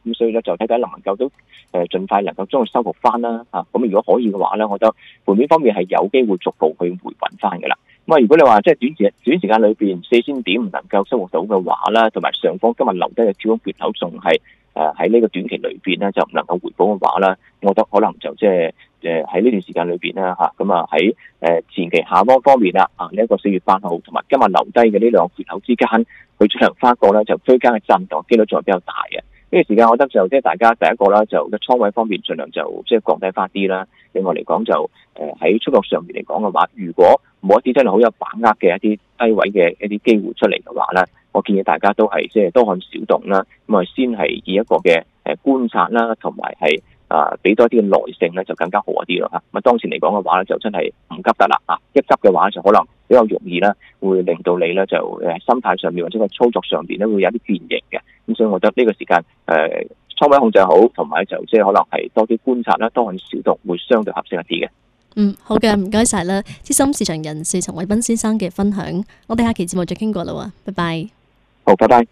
咁所以咧就睇睇能唔能夠都盡快能夠將佢收復翻啦嚇。咁如果可以嘅話咧，我覺得盤面方面係有機會逐步去回穩翻嘅啦。咁啊，如果你話即係短時間裏邊4000點唔能夠收復到嘅話啦，同埋上方今日留低嘅跳空缺口仲係喺呢個短期裏邊咧就唔能夠回補嘅話啦，我覺得可能就即係喺呢段時間裏邊啦嚇，咁啊喺前期下方面啦呢一個4月8號同埋今日留低嘅呢兩個缺口之間，去進行翻一個咧就區間嘅震盪機率仲係比較大嘅。呢個時間我覺得就即係大家第一個啦，就嘅倉位方面盡量就即係降低翻啲啦。另外嚟講就喺操作上面嚟講嘅話，如果冇一啲真係好有把握嘅一啲低位嘅一啲機會出嚟嘅話咧，我建議大家都係即係多看少動啦。咁啊先係以一個嘅觀察啦，同埋係俾多啲嘅耐性咧，就更加好一啲咯嚇。咁啊當前嚟講嘅話咧，就真係唔急得啦嚇。一急嘅話就可能比較容易啦，會令到你咧就心態上面或者個操作上邊咧會有啲變形嘅。咁所以我覺得呢個時間倉位控制好，同埋就即係可能係多啲觀察啦，多看少動會相對合適一啲嘅。 好嘅，唔該晒啦，資深市場人士陳偉彬先生嘅分享，我哋下期節目再傾過啦喎，拜拜。 好，拜拜。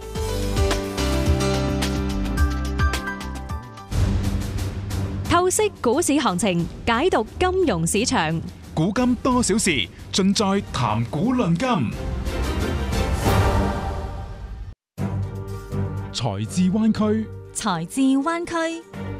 透析股市行情，解讀金融市場， 古今多少事，盡在談股論金。財智灣區， 財智灣區。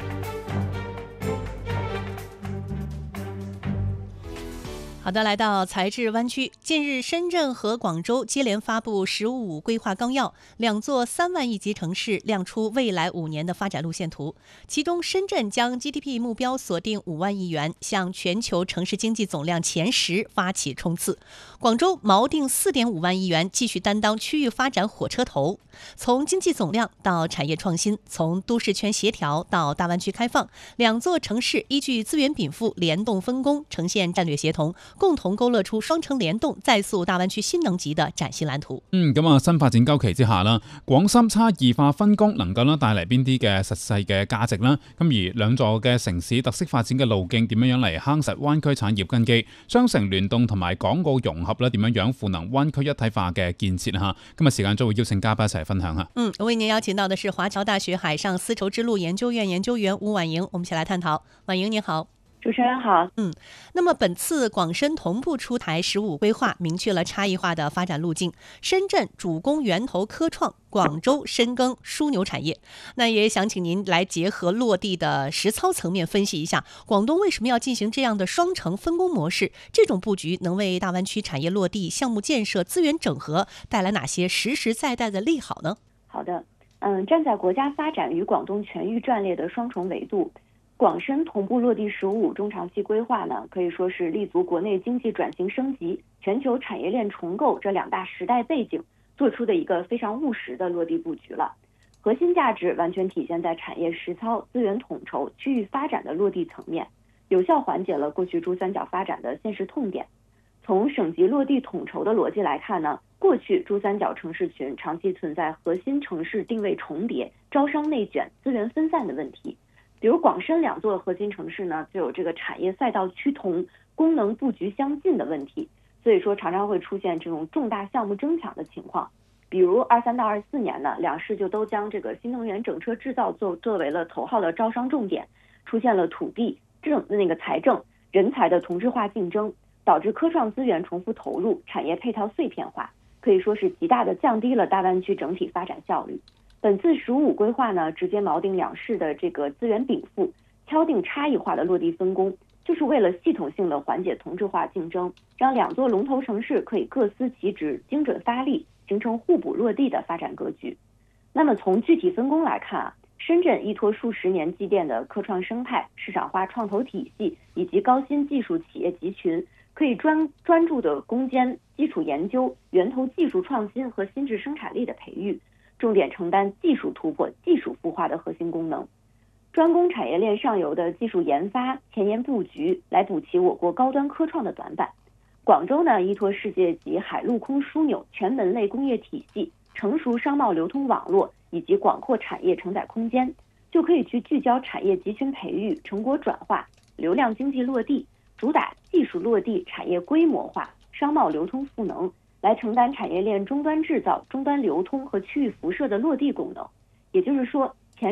好的，來到財智灣區。近日，深圳和廣州接連發布“十五”規劃綱要，兩座3萬億級城市亮出未來5年的發展路線圖。其中，深圳將 GDP 目標鎖定5萬億元，向全球城市經濟總量前10發起衝刺。廣州錨定4.5萬億元，繼續擔當區域發展火車頭。從經濟總量到產業創新，從都市圈協調到大灣區開放，兩座城市依據資源稟賦聯動分工，呈現戰略協同，共同勾勒出雙城聯動、再塑大灣區新能級的嶄新藍圖。 咁新發展週期之下啦，廣深差異化分工能夠帶嚟邊啲嘅實際嘅價值啦？咁而兩座嘅城市特色發展嘅路徑點樣嚟夯實灣區產業根基？雙城聯動同埋港澳融合咧，點樣賦能灣區一體化嘅建設嚇？今日時間就會邀請嘉賓一齊分享下。 為您邀請到的是華僑大學海上絲綢之路研究院研究員吳婉瑩，我們一起來探討。婉瑩你好。 主持人好。 那麼本次廣深同步出台15規劃，明確了差異化的發展路徑。深圳主攻源頭科創，廣州深耕樞紐產業。那也想請您來結合落地的實操層面分析一下，廣東為什麼要進行這樣的雙城分工模式？這種佈局能為大灣區產業落地、項目建設、資源整合帶來哪些實實在在的利好呢？ 好的，站在國家發展與廣東全域戰略的雙重維度，廣深同步落地15中長期規劃呢，可以說是立足國內經濟轉型升級、全球產業鏈重構這兩大時代背景，做出的一個非常務實的落地佈局了。核心價值完全體現在產業實操、資源統籌、區域發展的落地層面，有效緩解了過去珠三角發展的現實痛點。從省級落地統籌的邏輯來看呢，過去珠三角城市群長期存在核心城市定位重疊、招商內卷、資源分散的問題。比如廣深兩座核心城市呢，就有這個產業賽道趨同、功能佈局相近的問題，所以說常常會出現這種重大項目爭搶的情況。比如23到24年呢，兩市就都將這個新能源整車製造作為了頭號的招商重點，出現了土地、財政、人才的同質化競爭，導致科創資源重複投入，產業配套碎片化，可以說是極大的降低了大灣區整體發展效率。本次15規劃呢，直接錨定兩市的這個資源稟賦，敲定差異化的落地分工，就是為了系統性的緩解同質化競爭，讓兩座龍頭城市可以各司其職，精準發力，形成互補落地的發展格局。那麼從具體分工來看啊，深圳依託數十年積澱的科創生態、市場化創投體系以及高新技術企業集群，可以專注的攻堅基礎研究、源頭技術創新和新質生產力的培育，重點承擔技術突破、技術孵化的核心功能，專攻產業鏈上游的技術研發、前沿佈局，來補齊我國高端科創的短板。廣州呢，依託世界級海陸空樞紐全門類工業體系、成熟商貿流通網絡以及廣闊產業承載空間，就可以去聚焦產業集群培育、成果轉化、流量經濟落地，主打技術落地、產業規模化、商貿流通賦能，來承擔產業鏈終端製造、終端流通和區域輻射的落地功能。也就是說，